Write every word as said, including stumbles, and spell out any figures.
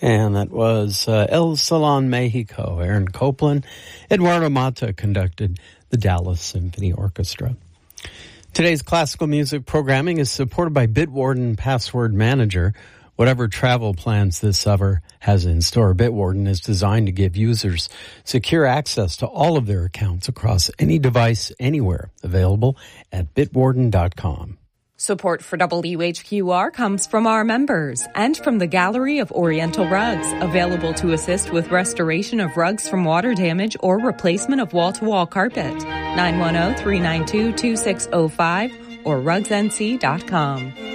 And that was uh, El Salon Mexico. Aaron Copland, Eduardo Mata conducted the Dallas Symphony Orchestra. Today's classical music programming is supported by Bitwarden Password Manager. Whatever travel plans this summer has in store, Bitwarden is designed to give users secure access to all of their accounts across any device, anywhere. Available at bitwarden dot com. Support for W H Q R comes from our members and from the Gallery of Oriental Rugs, available to assist with restoration of rugs from water damage or replacement of wall-to-wall carpet. nine one zero, three nine two, two six zero five or rugs n c dot com.